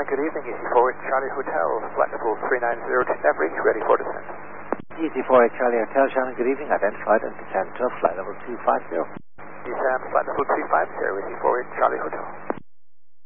good evening. EC4 Charlie Hotel, flight level 390 to Navry, ready for descent. EC4 Charlie Hotel, Shannon, good evening. Identified and descend to flight level 250. Descend, flight level 250, EC4 Charlie Hotel.